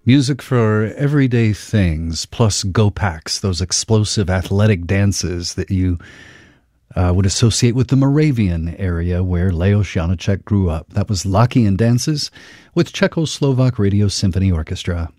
Music for everyday things, plus Gopaks, those explosive athletic dances that you would associate with the Moravian area where Leos Janáček grew up. That was Lachian Dances with Czechoslovak Radio Symphony Orchestra.